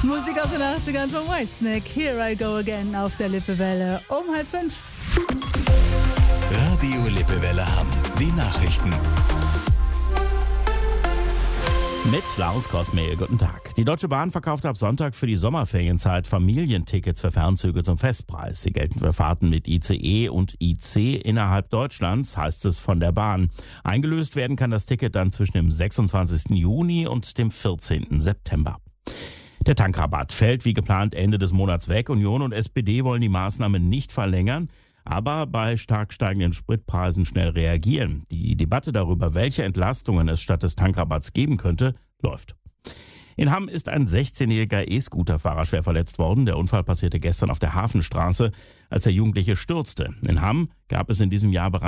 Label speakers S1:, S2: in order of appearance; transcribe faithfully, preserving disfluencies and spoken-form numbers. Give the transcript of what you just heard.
S1: Musik aus den achtzigern von Whitesnake, Here I Go Again auf der Lippewelle um halb fünf.
S2: Radio Lippewelle Hamm. Die Nachrichten.
S3: Mit Klaus Kosmehl, guten Tag. Die Deutsche Bahn verkauft ab Sonntag für die Sommerferienzeit Familientickets für Fernzüge zum Festpreis. Sie gelten für Fahrten mit I C E und I C innerhalb Deutschlands, heißt es von der Bahn. Eingelöst werden kann das Ticket dann zwischen dem sechsundzwanzigsten Juni und dem vierzehnten September. Der Tankrabatt fällt wie geplant Ende des Monats weg. Union und S P D wollen die Maßnahme nicht verlängern, aber bei stark steigenden Spritpreisen schnell reagieren. Die Debatte darüber, welche Entlastungen es statt des Tankrabatts geben könnte, läuft. In Hamm ist ein sechzehnjähriger E-Scooter-Fahrer schwer verletzt worden. Der Unfall passierte gestern auf der Hafenstraße, als der Jugendliche stürzte. In Hamm gab es in diesem Jahr bereits